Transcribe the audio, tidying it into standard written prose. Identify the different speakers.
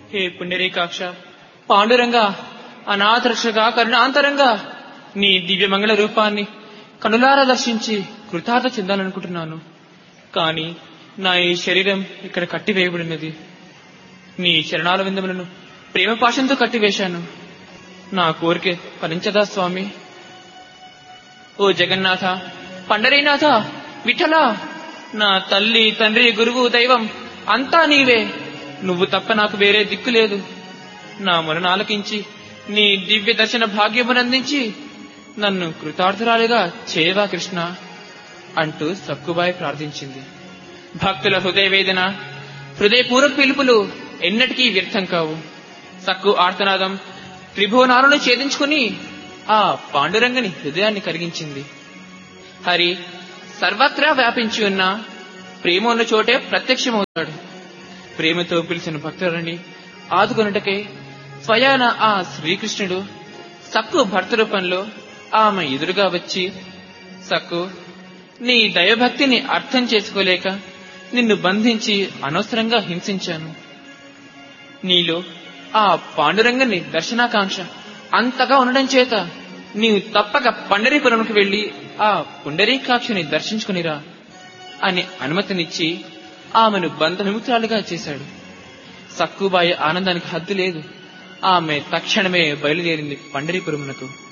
Speaker 1: హే పుండరీకాక్ష, పాండురంగా, అనాథరక్షగా, కరుణాంతరంగా నీ దివ్యమంగళ రూపాన్ని కనులారా దర్శించి కృతార్థ చెందాలనుకుంటున్నాను. కాని నా ఈ శరీరం ఇక్కడ కట్టివేయబడినది. నీ చరణాల విందములను ప్రేమ పాశంతో కట్టివేశాను. నా కోరిక ఫలించదా స్వామి? ఓ జగన్నాథ, పండరీనాథ, విఠల, నా తల్లి, తండ్రి, గురువు, దైవం అంతా నీవే. నువ్వు తప్ప నాకు వేరే దిక్కు లేదు. నా మొరనాలకించి నీ దివ్య దర్శన భాగ్యమునందించి నన్ను కృతార్థురాలిగా చేయవా కృష్ణ అంటూ సక్కుబాయి ప్రార్థించింది. భక్తుల హృదయ వేదన, హృదయపూర్వక పిలుపులు ఎన్నటికీ వ్యర్థం కావు. సక్కు ఆర్తనాదం త్రిభువనాలను ఛేదించుకుని ఆ పాండురంగని హృదయాన్ని కరిగించింది. హరి సర్వత్రా వ్యాపించి ఉన్న ప్రేమ ఉన్న చోటే ప్రత్యక్షమవుతాడు. ప్రేమతో పిలిచిన భక్తులని ఆదుకొనుటకై స్వయాన ఆ శ్రీకృష్ణుడు సక్కు భర్త రూపంలో ఆమె ఎదురుగా వచ్చి, సక్కు, నీ దైవభక్తిని అర్థం చేసుకోలేక నిన్ను బంధించి అనవసరంగా హింసించాను. నీలో ఆ పాండురంగని దర్శనాకాంక్ష అంతగా ఉండడం చేత నీవు తప్పక పండరీపురంకు వెళ్లి ఆ పుండరీకాక్షని దర్శించుకునిరా అని అనుమతినిచ్చి ఆమెను బంధవిముక్తురాలుగా చేశాడు. సక్కుబాయి ఆనందానికి హద్దు లేదు. ఆమె తక్షణమే బయలుదేరింది పండరీపురమునకు.